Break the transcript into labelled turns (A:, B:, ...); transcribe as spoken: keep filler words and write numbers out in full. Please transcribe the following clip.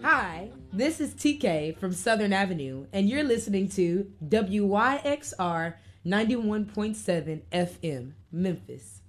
A: Hi, this is T K from Southern Avenue, and you're listening to W Y X R ninety-one point seven F M, Memphis.